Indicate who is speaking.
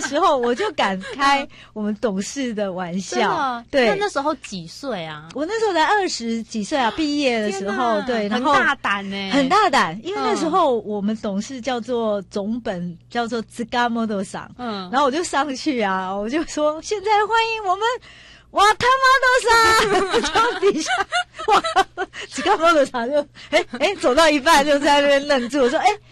Speaker 1: 时候我就敢开我们董事的玩笑。对，
Speaker 2: 那时候几岁啊？
Speaker 1: 我那时候才20几岁啊，毕业的时候，对，然后
Speaker 2: 很大胆呢，
Speaker 1: 很大胆，因为那时候我们董事叫做总本，叫做兹嘎摩多桑，然后我就上去啊，我就说现在欢迎我们。哇他妈多啥？就底下哇，几个猫的场就走到一半就在那边愣住，我说